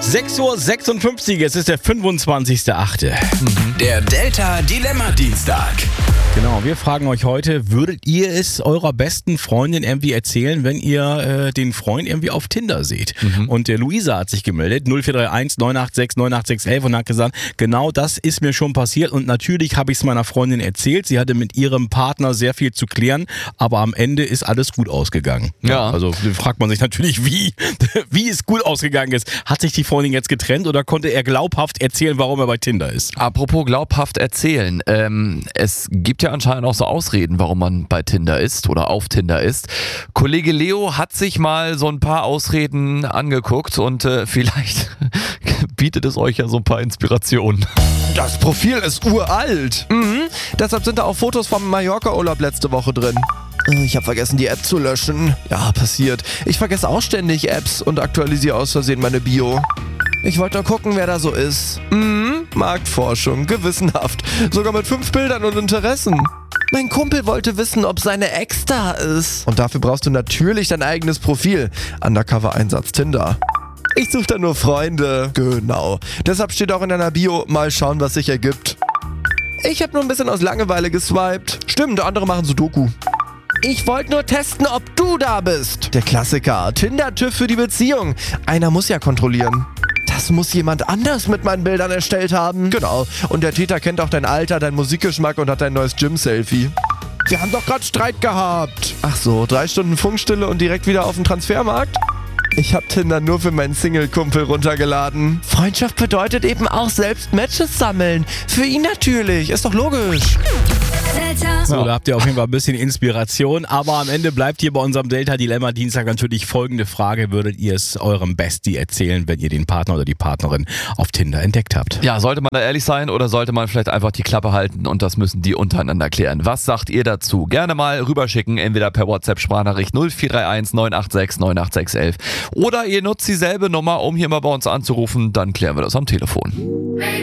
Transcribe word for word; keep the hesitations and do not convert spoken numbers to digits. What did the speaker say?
sechs Uhr sechsundfünfzig, es ist der fünfundzwanzigster achte Der Delta Dilemma Dienstag. Genau, wir fragen euch heute, würdet ihr es eurer besten Freundin irgendwie erzählen, wenn ihr äh, den Freund irgendwie auf Tinder seht? Mhm. Und der Luisa hat sich gemeldet, null vier drei eins neun acht sechs neun acht sechs eins und hat gesagt, genau das ist mir schon passiert und natürlich habe ich es meiner Freundin erzählt. Sie hatte mit ihrem Partner sehr viel zu klären, aber am Ende ist alles gut ausgegangen. Ja. Also fragt man sich natürlich, wie, wie es gut ausgegangen ist. Hat sich die Freundin jetzt getrennt oder konnte er glaubhaft erzählen, warum er bei Tinder ist? Apropos glaubhaft erzählen, ähm, es gibt ja anscheinend auch so Ausreden, warum man bei Tinder ist oder auf Tinder ist. Kollege Leo hat sich mal so ein paar Ausreden angeguckt und äh, vielleicht bietet es euch ja so ein paar Inspirationen. Das Profil ist uralt. Mhm. Deshalb sind da auch Fotos vom Mallorca-Urlaub letzte Woche drin. Ich habe vergessen, die App zu löschen. Ja, passiert. Ich vergesse auch ständig Apps und aktualisiere aus Versehen meine Bio. Ich wollte nur gucken, wer da so ist. Mhm. Marktforschung, gewissenhaft. Sogar mit fünf Bildern und Interessen. Mein Kumpel wollte wissen, ob seine Ex da ist. Und dafür brauchst du natürlich dein eigenes Profil. Undercover-Einsatz Tinder. Ich suche da nur Freunde. Genau. Deshalb steht auch in deiner Bio, mal schauen, was sich ergibt. Ich habe nur ein bisschen aus Langeweile geswiped. Stimmt, andere machen Sudoku. Ich wollte nur testen, ob du da bist. Der Klassiker. Tinder-TÜV für die Beziehung. Einer muss ja kontrollieren. Das muss jemand anders mit meinen Bildern erstellt haben. Genau. Und der Täter kennt auch dein Alter, deinen Musikgeschmack und hat dein neues Gym-Selfie. Wir haben doch gerade Streit gehabt. Ach so, drei Stunden Funkstille und direkt wieder auf den Transfermarkt? Ich hab Tinder nur für meinen Single-Kumpel runtergeladen. Freundschaft bedeutet eben auch selbst Matches sammeln. Für ihn natürlich, ist doch logisch. So, da habt ihr auf jeden Fall ein bisschen Inspiration, aber am Ende bleibt hier bei unserem Delta Dilemma Dienstag natürlich folgende Frage: Würdet ihr es eurem Bestie erzählen, wenn ihr den Partner oder die Partnerin auf Tinder entdeckt habt? Ja, sollte man da ehrlich sein oder sollte man vielleicht einfach die Klappe halten und das müssen die untereinander klären? Was sagt ihr dazu? Gerne mal rüberschicken, entweder per WhatsApp-Sprachnachricht null vier drei eins neun acht sechs neun acht sechs eins oder ihr nutzt dieselbe Nummer, um hier mal bei uns anzurufen, dann klären wir das am Telefon.